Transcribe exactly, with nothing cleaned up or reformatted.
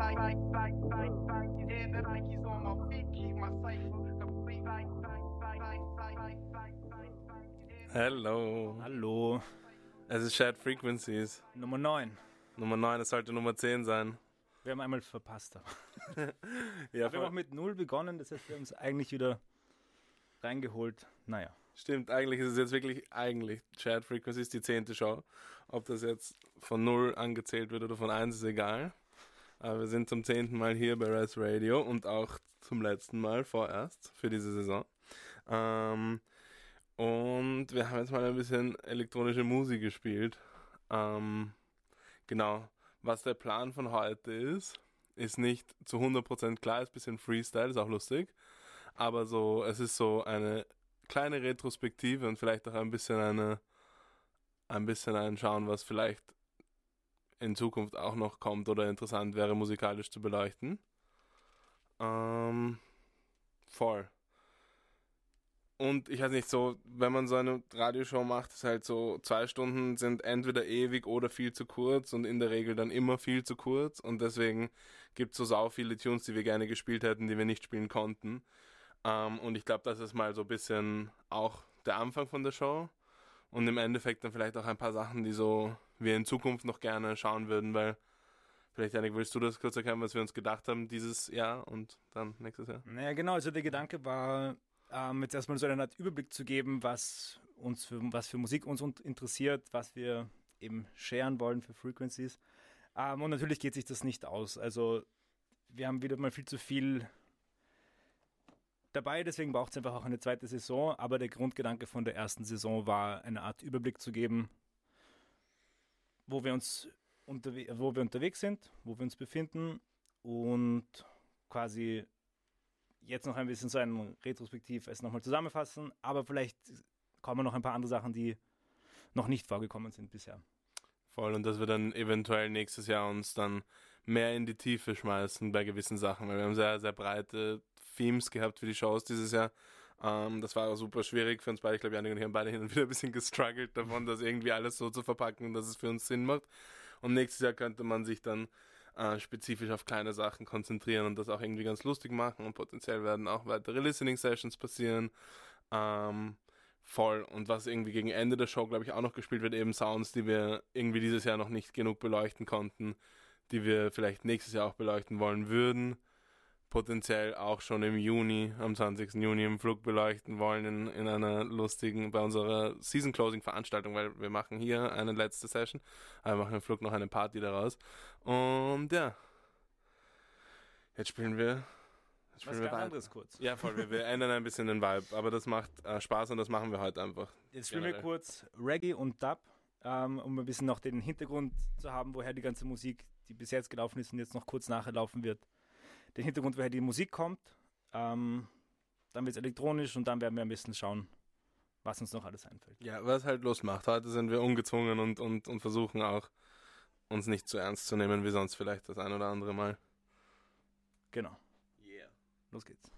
Hallo. Hallo. Es ist Shared Frequencies. Nummer neun. Nummer neun, es sollte Nummer zehn sein. Wir haben einmal verpasst. Ja, wir voll. haben auch mit null begonnen, das heißt, wir haben es eigentlich wieder reingeholt. Naja. Stimmt, eigentlich ist es jetzt wirklich, eigentlich Shared Frequencies die zehnte Show. Ob das jetzt von null angezählt wird oder von eins, ist egal. Aber wir sind zum zehnten Mal hier bei Res Radio und auch zum letzten Mal vorerst für diese Saison. Ähm, und wir haben jetzt mal ein bisschen elektronische Musik gespielt. Ähm, genau, was der Plan von heute ist, ist nicht zu hundert Prozent klar, ist ein bisschen Freestyle, ist auch lustig. Aber so, es ist so eine kleine Retrospektive und vielleicht auch ein bisschen eine, ein bisschen einschauen, was vielleicht in Zukunft auch noch kommt oder interessant wäre, musikalisch zu beleuchten. Ähm, voll. Und ich weiß nicht, so, wenn man so eine Radioshow macht, ist halt so, zwei Stunden sind entweder ewig oder viel zu kurz und in der Regel dann immer viel zu kurz und deswegen gibt es so sau viele Tunes, die wir gerne gespielt hätten, die wir nicht spielen konnten. Ähm, und ich glaube, das ist mal so ein bisschen auch der Anfang von der Show und im Endeffekt dann vielleicht auch ein paar Sachen, die so wir in Zukunft noch gerne schauen würden, weil vielleicht, Janik, willst du das kurz erklären, was wir uns gedacht haben dieses Jahr und dann nächstes Jahr? Naja, genau, also der Gedanke war, ähm, jetzt erstmal so eine Art Überblick zu geben, was uns für, was für Musik uns interessiert, was wir eben sharen wollen für Frequencies. Ähm, und natürlich geht sich das nicht aus. Also wir haben wieder mal viel zu viel dabei, deswegen braucht es einfach auch eine zweite Saison, aber der Grundgedanke von der ersten Saison war, eine Art Überblick zu geben, wo wir uns unterwe- wo wir unterwegs sind, wo wir uns befinden und quasi jetzt noch ein bisschen so ein Retrospektiv es nochmal zusammenfassen, aber vielleicht kommen noch ein paar andere Sachen, die noch nicht vorgekommen sind bisher. Voll, und dass wir dann eventuell nächstes Jahr uns dann mehr in die Tiefe schmeißen bei gewissen Sachen, weil wir haben sehr, sehr breite Themes gehabt für die Shows dieses Jahr. Ähm, das war auch super schwierig für uns beide. Ich glaube, Janik und ich haben beide hin und wieder ein bisschen gestruggelt davon, das irgendwie alles so zu verpacken, dass es für uns Sinn macht. Und nächstes Jahr könnte man sich dann äh, spezifisch auf kleine Sachen konzentrieren und das auch irgendwie ganz lustig machen und potenziell werden auch weitere Listening-Sessions passieren. Ähm, voll. Und was irgendwie gegen Ende der Show, glaube ich, auch noch gespielt wird, eben Sounds, die wir irgendwie dieses Jahr noch nicht genug beleuchten konnten, die wir vielleicht nächstes Jahr auch beleuchten wollen würden. Potenziell auch schon im Juni, am zwanzigsten Juni im Flug beleuchten wollen in, in einer lustigen, bei unserer Season-Closing-Veranstaltung, weil wir machen hier eine letzte Session, aber wir machen im Flug noch eine Party daraus. Und ja, jetzt spielen wir jetzt spielen Was wir ganz anderes kurz. Ja, voll, wir, wir ändern ein bisschen den Vibe, aber das macht äh, Spaß und das machen wir heute einfach. Jetzt spielen Generell. wir kurz Reggae und Dub, ähm, um ein bisschen noch den Hintergrund zu haben, woher die ganze Musik, die bis jetzt gelaufen ist und jetzt noch kurz nachher laufen wird, den Hintergrund, woher die Musik kommt. Ähm, dann wird es elektronisch und dann werden wir ein bisschen schauen, was uns noch alles einfällt. Ja, was halt Lust macht. Heute sind wir ungezwungen und, und, und versuchen auch, uns nicht zu ernst zu nehmen, wie sonst vielleicht das ein oder andere Mal. Genau. Yeah. Los geht's.